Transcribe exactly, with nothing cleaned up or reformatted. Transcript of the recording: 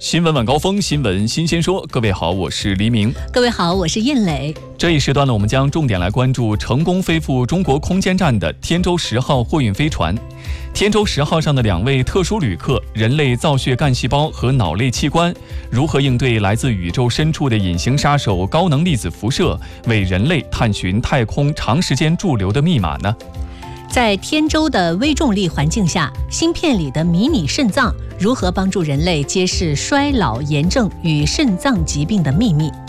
新闻晚高峰，新闻新鲜说。各位好，我是黎明。 各位好，我是燕磊。 这一时段呢，我们将重点来关注成功飞赴中国空间站的天舟十号货运飞船。天舟十号上的两位特殊旅客，人类造血干细胞和脑类器官，如何应对来自宇宙深处的隐形杀手高能粒子辐射，为人类探寻太空长时间驻留的密码呢？ 在天舟的微重力环境下，芯片里的迷你肾脏如何帮助人类揭示衰老、炎症与肾脏疾病的秘密？